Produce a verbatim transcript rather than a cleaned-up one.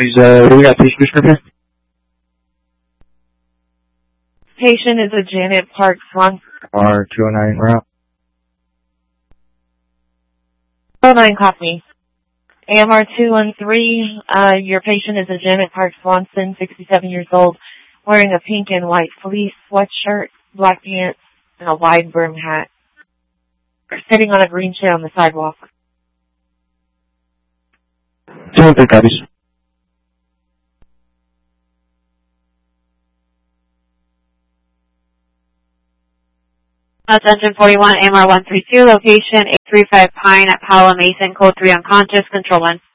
Please, uh, what do we got? Please, please, Patient is a Janet Park Swan. R two oh nine route. oh nine copy. A M R two one three, uh, your patient is a Janet Park Swanson, sixty-seven years old, wearing a pink and white fleece sweatshirt, black pants, and a wide brim hat. Sitting on a green chair on the sidewalk. two one three copies. Attention forty-one, A M R one three two, location eight three five Pine at Paola Mason, code three unconscious, control one.